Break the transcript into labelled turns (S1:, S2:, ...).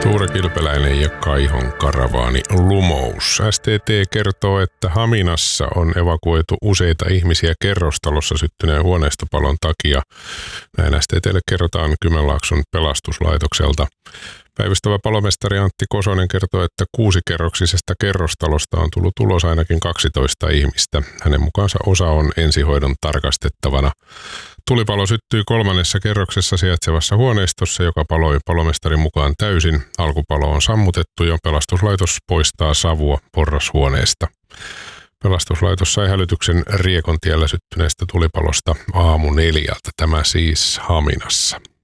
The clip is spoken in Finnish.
S1: Tuure Kilpeläinen ja Kaihon karavaani lumous. STT kertoo, että Haminassa on evakuoitu useita ihmisiä kerrostalossa syttyneen huoneistopalon takia. Näin STT:lle kerrotaan Kymenlaakson pelastuslaitokselta. Päivystävä palomestari Antti Kosonen kertoo, että 6-kerroksisesta kerrostalosta on tullut ulos ainakin 12 ihmistä. Hänen mukaansa osa on ensihoidon tarkastettavana. Tulipalo syttyi 3. kerroksessa sijaitsevassa huoneistossa, joka paloi palomestarin mukaan täysin. Alkupalo on sammutettu ja pelastuslaitos poistaa savua porrashuoneesta. Pelastuslaitos sai hälytyksen Riekontiellä syttyneestä tulipalosta aamu 4. Tämä siis Haminassa.